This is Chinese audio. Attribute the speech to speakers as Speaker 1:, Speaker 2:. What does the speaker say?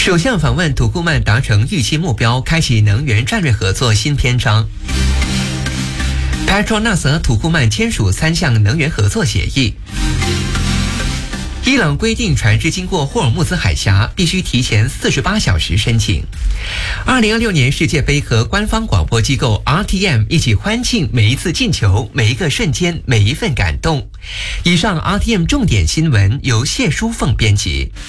Speaker 1: 首相访问土库曼达成预期目标，开启能源战略合作新篇章。Petronas 和土库曼签署3项能源合作协议。伊朗规定船只经过霍尔木兹海峡必须提前48小时申请。2026年世界杯和官方广播机构 RTM 一起欢庆每一次进球、每一个瞬间、每一份感动。以上 RTM 重点新闻由谢淑凤编辑。